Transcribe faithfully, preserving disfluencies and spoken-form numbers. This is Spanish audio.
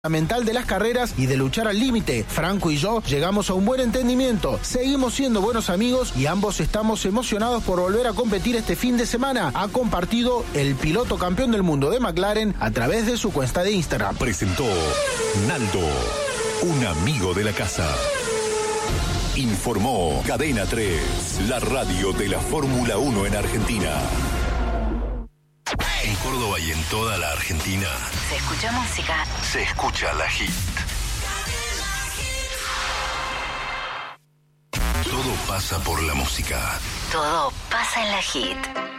Fundamental de las carreras y de luchar al límite. Franco y yo llegamos a un buen entendimiento, seguimos siendo buenos amigos y ambos estamos emocionados por volver a competir este fin de semana, ha compartido el piloto campeón del mundo de McLaren a través de su cuenta de Instagram. Presentó Naldo, un amigo de la casa. Informó Cadena tres, la radio de la Fórmula uno en Argentina. En Córdoba y en toda la Argentina se escucha música. Se escucha la hit. Todo pasa por la música. Todo pasa en la hit.